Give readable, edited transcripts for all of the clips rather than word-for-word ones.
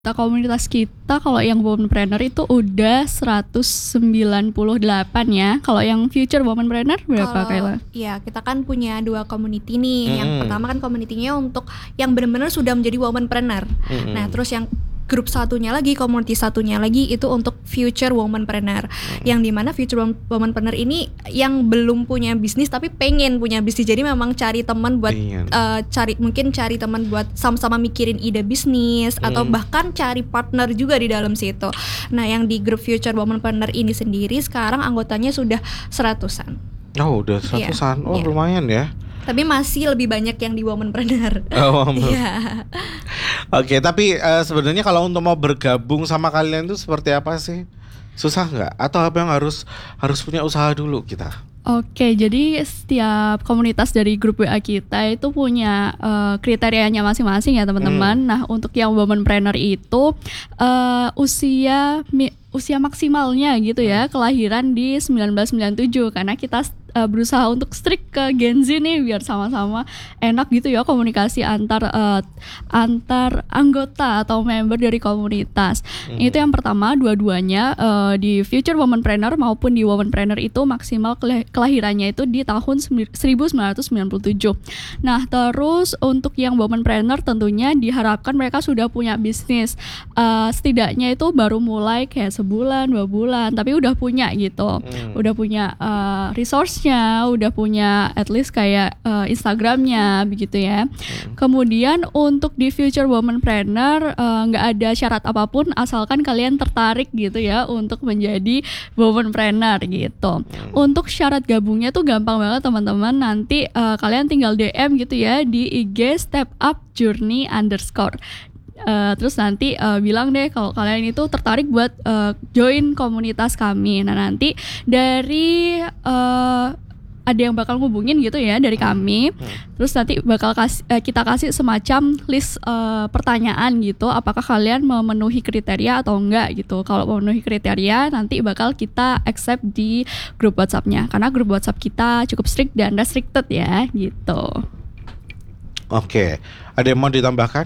Komunitas kita kalau yang womanpreneur itu udah 198 ya. Kalau yang future womanpreneur berapa, Kayla? Ya, kita kan punya 2 community nih. Yang pertama kan community-nya untuk yang benar-benar sudah menjadi womanpreneur. Nah, terus yang grup satunya lagi, community satunya lagi itu untuk future womanpreneur. Yang dimana future womanpreneur ini yang belum punya bisnis tapi pengen punya bisnis. Jadi memang cari teman buat cari teman buat sama-sama mikirin ide bisnis atau bahkan cari partner juga di dalam situ. Nah, yang di grup future womanpreneur ini sendiri sekarang anggotanya sudah 100-an. Oh, udah 100-an. Oh, lumayan ya. Tapi masih lebih banyak yang di womanpreneur. Iya. Oke, tapi sebenarnya kalau untuk mau bergabung sama kalian itu seperti apa sih? Susah nggak? Atau apa yang harus punya usaha dulu kita? Oke, jadi setiap komunitas dari grup WA kita itu punya kriterianya masing-masing ya teman-teman. Nah, untuk yang womanpreneur itu usia maksimalnya gitu ya, kelahiran di 1997 karena kita berusaha untuk strict ke Gen Z nih biar sama-sama enak gitu ya komunikasi antar anggota atau member dari komunitas. Itu yang pertama, dua-duanya di Future Womanpreneur maupun di Womanpreneur itu maksimal kelahirannya itu di tahun 1997. Nah, terus untuk yang Womanpreneur tentunya diharapkan mereka sudah punya bisnis. Setidaknya itu baru mulai kayak sebulan, 2 bulan, tapi udah punya gitu. Udah punya resource-nya, udah punya at least kayak Instagramnya begitu ya. Kemudian untuk di Future Womanpreneur nggak ada syarat apapun asalkan kalian tertarik gitu ya untuk menjadi womanpreneur gitu. Untuk syarat gabungnya tuh gampang banget teman-teman. Nanti kalian tinggal DM gitu ya di IG stepupjourney_. Terus nanti bilang deh kalau kalian itu tertarik buat join komunitas kami. Nah, nanti dari ada yang bakal ngubungin gitu ya dari kami. Terus nanti bakal kita kasih semacam list pertanyaan gitu, apakah kalian memenuhi kriteria atau enggak gitu. Kalau memenuhi kriteria nanti bakal kita accept di grup WhatsApp-nya, karena grup WhatsApp kita cukup strict dan restricted ya gitu. Oke, ada yang mau ditambahkan?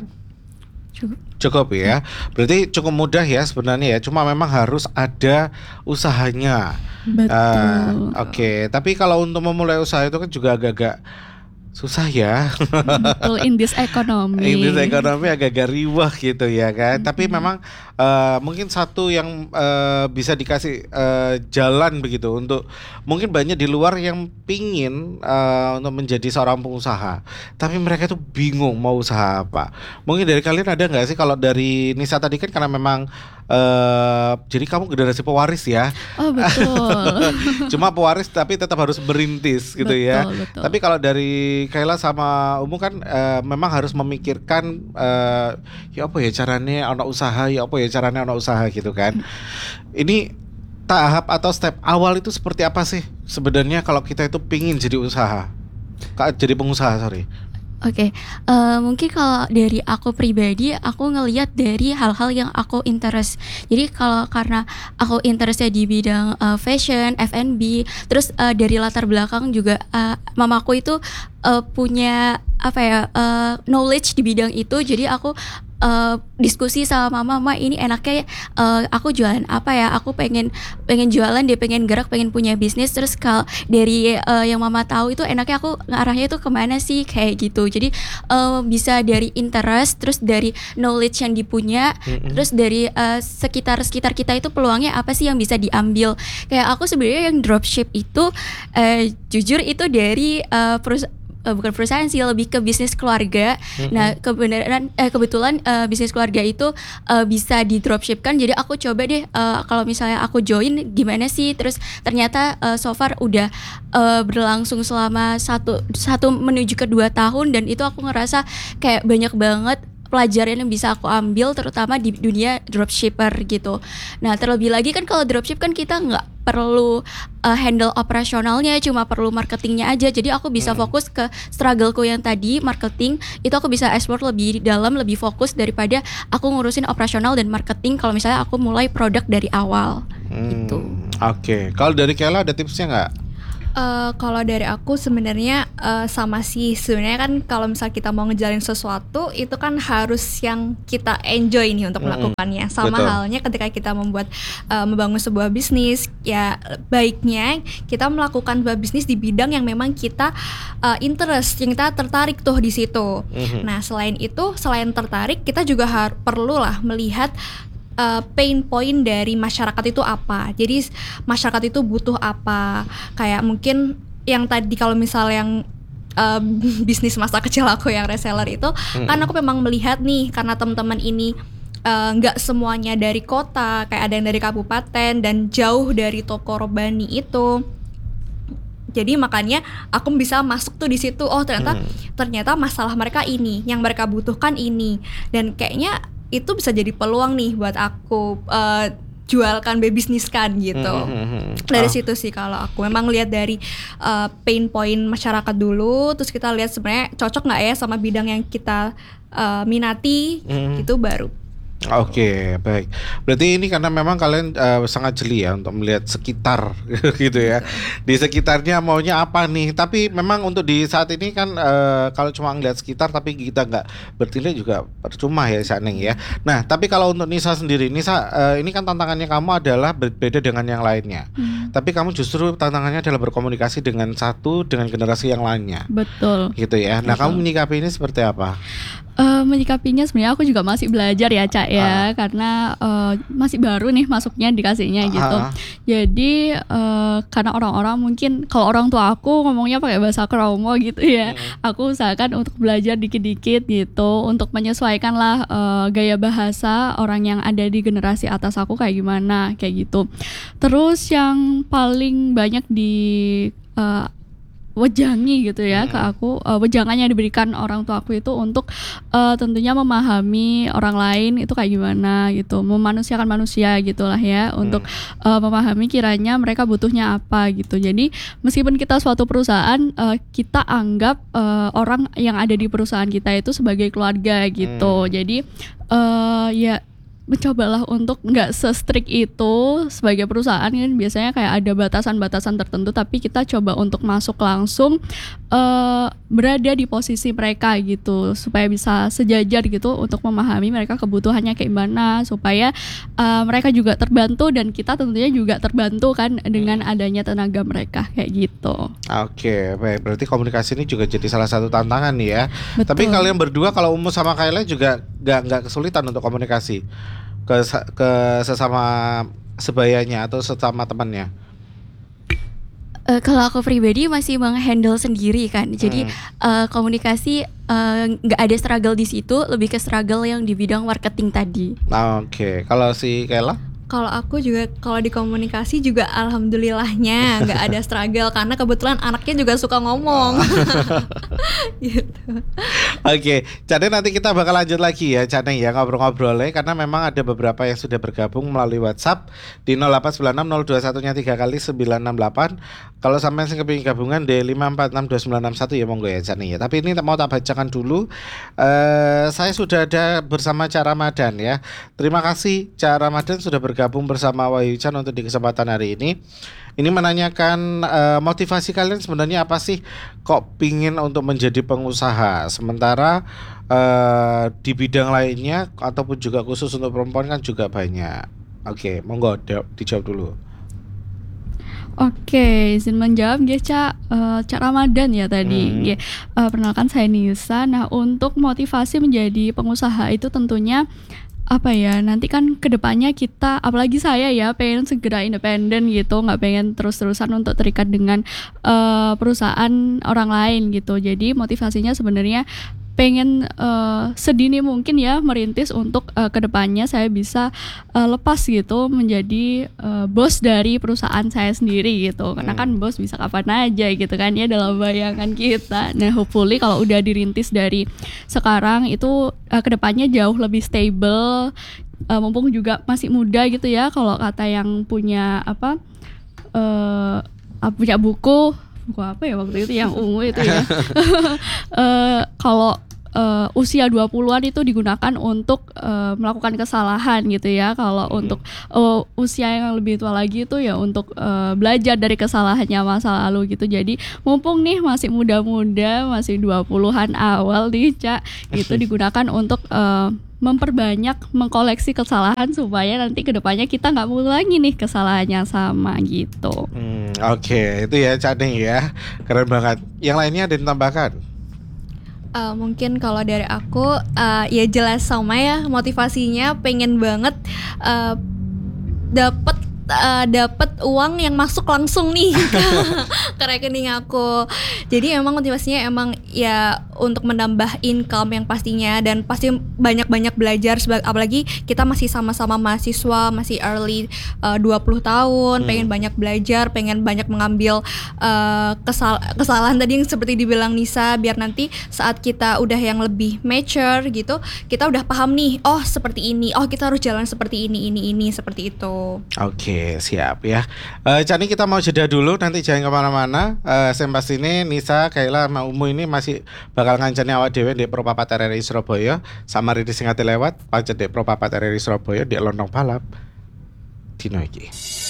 Cukup ya. Berarti cukup mudah ya sebenarnya ya. Cuma memang harus ada usahanya. Betul. Oke, tapi kalau untuk memulai usaha itu kan juga agak-agak susah ya. Betul, in this economy. In this economy agak-agak riwah gitu ya kan. Tapi memang mungkin satu yang bisa dikasih jalan begitu untuk mungkin banyak di luar yang pingin untuk menjadi seorang pengusaha, tapi mereka tuh bingung mau usaha apa. Mungkin dari kalian ada nggak sih? Kalau dari Nisa tadi kan karena memang jadi kamu generasi pewaris ya. Oh betul. Cuma pewaris tapi tetap harus merintis gitu ya. Betul. Tapi kalau dari Kayla sama Umu kan memang harus memikirkan ya apa ya caranya anak usaha, ya apa ya caranya anak usaha gitu kan. Ini tahap atau step awal itu seperti apa sih sebenarnya kalau kita itu pingin jadi jadi pengusaha, sorry. Oke, mungkin kalau dari aku pribadi, aku ngelihat dari hal-hal yang aku interest. Jadi karena aku interestnya di bidang fashion, F&B, terus dari latar belakang juga mamaku itu punya knowledge di bidang itu. Jadi aku diskusi sama mama ini enaknya aku jualan apa ya, aku pengen jualan, dia pengen gerak, pengen punya bisnis. Terus kalau dari yang mama tahu itu enaknya aku ngarahnya itu kemana sih kayak gitu. Jadi bisa dari interest, terus dari knowledge yang dipunya, terus dari sekitar kita itu peluangnya apa sih yang bisa diambil. Kayak aku sebenarnya yang dropship itu jujur itu dari bukan perusahaan sih, lebih ke bisnis keluarga. Nah, kebetulan bisnis keluarga itu bisa di dropshipkan. Jadi aku coba deh kalau misalnya aku join gimana sih. Terus ternyata so far udah berlangsung selama satu menuju ke 2 tahun, dan itu aku ngerasa kayak banyak banget pelajaran yang bisa aku ambil, terutama di dunia dropshipper gitu. Nah, terlebih lagi kan kalau dropship kan kita nggak perlu handle operasionalnya, cuma perlu marketingnya aja. Jadi aku bisa fokus ke struggleku yang tadi marketing, itu aku bisa explore lebih dalam, lebih fokus daripada aku ngurusin operasional dan marketing kalau misalnya aku mulai produk dari awal gitu. Oke. Kalau dari Kayla ada tipsnya nggak? Kalau dari aku sebenarnya sama sih. Sebenarnya kan kalau misal kita mau ngejalin sesuatu itu kan harus yang kita enjoy nih untuk melakukannya. Sama Betul. halnya ketika kita membangun sebuah bisnis, ya baiknya kita melakukan sebuah bisnis di bidang yang memang kita interest, yang kita tertarik tuh di situ. Nah, selain itu, selain tertarik, kita juga perlu lah melihat pain point dari masyarakat itu apa. Jadi masyarakat itu butuh apa. Kayak mungkin yang tadi kalau misal yang bisnis masa kecil aku yang reseller itu kan aku memang melihat nih, karena teman-teman ini nggak semuanya dari kota, kayak ada yang dari kabupaten dan jauh dari toko Robani itu. Jadi makanya aku bisa masuk tuh di situ. Oh, ternyata masalah mereka ini, yang mereka butuhkan ini, dan kayaknya itu bisa jadi peluang nih buat aku jualkan, bisniskan gitu. Dari situ sih kalau aku memang lihat dari pain point masyarakat dulu, terus kita lihat sebenarnya cocok nggak ya sama bidang yang kita minati, gitu baru. Oke, baik. Berarti ini karena memang kalian sangat jeli ya untuk melihat sekitar gitu ya. Di sekitarnya maunya apa nih. Tapi memang untuk di saat ini kan kalau cuma ngeliat sekitar tapi kita nggak bertindak juga percuma ya Saneng ya. Nah, tapi kalau untuk Nisa sendiri, Nisa ini kan tantangannya kamu adalah berbeda dengan yang lainnya. Tapi kamu justru tantangannya adalah berkomunikasi dengan generasi yang lainnya. Betul. Gitu ya. Nah, Betul. kamu menyikapi ini seperti apa? Menyikapinya sebenarnya aku juga masih belajar ya Cak ya, karena masih baru nih masuknya dikasihnya gitu. Jadi karena orang-orang mungkin kalau orang tua aku ngomongnya pakai bahasa Kromo gitu ya, aku usahakan untuk belajar dikit-dikit gitu untuk menyesuaikan lah gaya bahasa orang yang ada di generasi atas aku kayak gimana kayak gitu. Terus yang paling banyak di wejangi gitu ya ke aku, wejangan yang diberikan orang tua aku itu untuk tentunya memahami orang lain itu kayak gimana gitu, memanusiakan manusia gitulah ya, untuk memahami kiranya mereka butuhnya apa gitu. Jadi meskipun kita suatu perusahaan, kita anggap orang yang ada di perusahaan kita itu sebagai keluarga gitu. Jadi ya mencobalah untuk nggak se-strict itu. Sebagai perusahaan kan biasanya kayak ada batasan-batasan tertentu, tapi kita coba untuk masuk langsung berada di posisi mereka gitu, supaya bisa sejajar gitu untuk memahami mereka kebutuhannya kayak gimana, supaya mereka juga terbantu dan kita tentunya juga terbantu kan dengan adanya tenaga mereka kayak gitu. Oke, baik. Berarti komunikasi ini juga jadi salah satu tantangan nih ya. Betul. Tapi kalian berdua kalau Umu sama Kayla juga nggak kesulitan untuk komunikasi ke sesama sebayanya atau sesama temannya? Kalau aku pribadi masih menghandle sendiri kan, jadi komunikasi nggak ada struggle di situ, lebih ke struggle yang di bidang marketing tadi. Oke, kalau si Kayla? Kalau aku juga kalau di komunikasi juga alhamdulillahnya nggak ada struggle, karena kebetulan anaknya juga suka ngomong. Gitu. Oke, jadi nanti kita bakal lanjut lagi ya Caneng ya ngobrol-ngobrolnya, karena memang ada beberapa yang sudah bergabung melalui WhatsApp di 0896021-nya 3 kali 968. Kalau sampai yang kepingin gabungan di 5462961 ya monggo ya Caneng ya. Tapi ini mau tak bacakan dulu. Saya sudah ada bersama Cak Ramadan ya. Terima kasih Cak Ramadan sudah bergabung bersama Wahyu Chan untuk di kesempatan hari ini. Ini menanyakan motivasi kalian sebenarnya apa sih kok pingin untuk menjadi pengusaha, sementara di bidang lainnya ataupun juga khusus untuk perempuan kan juga banyak. Oke, monggo dijawab dulu. Oke, izin menjawab ya Cak Ramadan ya tadi. Perkenalkan saya Nisa. Nah, untuk motivasi menjadi pengusaha itu tentunya apa ya, nanti kan kedepannya kita, apalagi saya ya, pengen segera independen gitu, nggak pengen terus-terusan untuk terikat dengan perusahaan orang lain gitu. Jadi motivasinya sebenarnya pengen sedini mungkin ya merintis untuk kedepannya saya bisa lepas gitu menjadi bos dari perusahaan saya sendiri gitu, karena kan bos bisa kapan aja gitu kan ya dalam bayangan kita. Nah, hopefully kalau udah dirintis dari sekarang itu kedepannya jauh lebih stable, mumpung juga masih muda gitu ya, kalau kata yang punya punya buku apa ya waktu itu yang ungu itu ya. Kalau usia 20-an itu digunakan untuk melakukan kesalahan gitu ya. Kalau untuk usia yang lebih tua lagi itu ya untuk belajar dari kesalahannya masa lalu gitu. Jadi mumpung nih masih muda-muda, masih 20-an awal nih Cak, itu digunakan untuk memperbanyak mengkoleksi kesalahan supaya nanti kedepannya kita nggak mengulangi nih kesalahan yang sama gitu. Oke, itu ya Cak Ning ya, keren banget. Yang lainnya ada yang ditambahkan? Mungkin kalau dari aku ya jelas sama ya, motivasinya pengen banget dapat uang yang masuk langsung nih ke rekening aku. Jadi emang motivasinya emang ya untuk menambah income yang pastinya, dan pasti banyak-banyak belajar, apalagi kita masih sama-sama mahasiswa, masih early 20 tahun, pengen banyak belajar, pengen banyak mengambil kesalahan tadi yang seperti dibilang Nisa, biar nanti saat kita udah yang lebih mature gitu, kita udah paham nih, oh seperti ini, oh kita harus jalan seperti ini seperti itu. Oke, siap ya. Cani, kita mau jeda dulu, nanti jangan kemana-mana. Sempas ini Nisa, Kaila, sama Umu ini masih bakal ngancani awak dewe di Propapat RRI Surabaya, sama Ridi sing ate lewat pancet di Propapat RRI Surabaya di Lontong Balap dino iki.